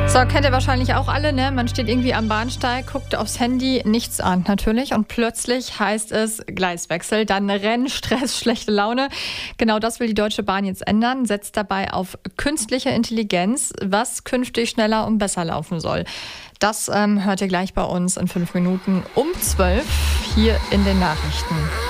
So, kennt ihr wahrscheinlich auch alle, ne? Man steht irgendwie am Bahnsteig, guckt aufs Handy, nichts an natürlich. Und plötzlich heißt es Gleiswechsel, dann Rennen, Stress, schlechte Laune. Genau das will die Deutsche Bahn jetzt ändern, setzt dabei auf künstliche Intelligenz, was künftig schneller und besser laufen soll. Das hört ihr gleich bei uns in 5 Minuten um 12 hier in den Nachrichten.